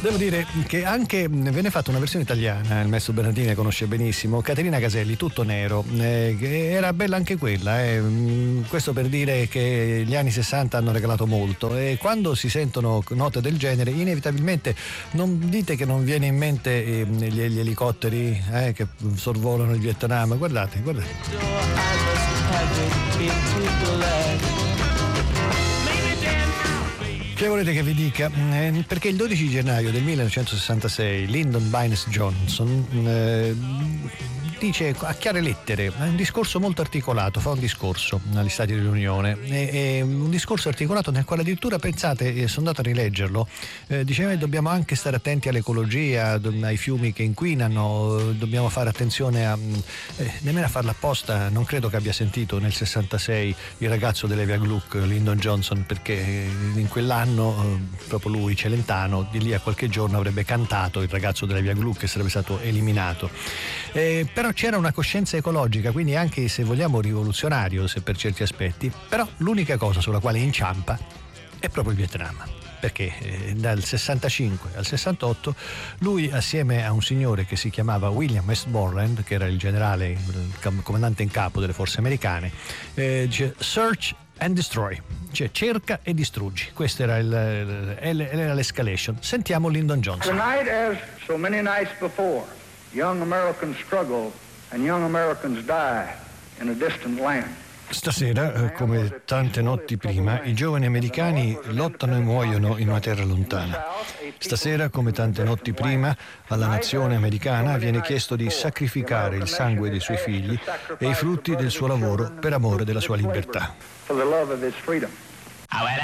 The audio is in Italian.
Devo dire che anche venne fatta una versione italiana, il maestro Bernardini conosce benissimo, Caterina Caselli, Tutto nero, che era bella anche quella, questo per dire che gli anni 60 hanno regalato molto, e quando si sentono note del genere inevitabilmente non dite che non viene in mente gli elicotteri che sorvolano il Vietnam. Guardate. Che volete che vi dica? Perché il 12 gennaio del 1966 Lyndon Baines Johnson dice a chiare lettere, un discorso molto articolato, fa un discorso agli Stati dell'Unione, e un discorso articolato nel quale addirittura, pensate, sono andato a rileggerlo, diceva che dobbiamo anche stare attenti all'ecologia, ai fiumi che inquinano, dobbiamo fare attenzione nemmeno a farla apposta. Non credo che abbia sentito nel 66 il ragazzo dell'Evia Gluck, Lyndon Johnson, perché in quell'anno proprio lui, Celentano, di lì a qualche giorno avrebbe cantato il ragazzo dell'Evia Gluck e sarebbe stato eliminato. Però c'era una coscienza ecologica, quindi anche, se vogliamo, rivoluzionario se per certi aspetti, però l'unica cosa sulla quale inciampa è proprio il Vietnam, perché dal 65 al 68 lui, assieme a un signore che si chiamava William Westmoreland, che era il generale, il comandante in capo delle forze americane, dice search and destroy, cioè cerca e distruggi. Questa era l'escalation. Sentiamo Lyndon Johnson. Tonight, as so many nights before, young Americans struggle and young Americans die in a distant land. Stasera, come tante notti prima, i giovani americani lottano e muoiono in una terra lontana. Stasera, come tante notti prima, alla nazione americana viene chiesto di sacrificare il sangue dei suoi figli e i frutti del suo lavoro per amore della sua libertà.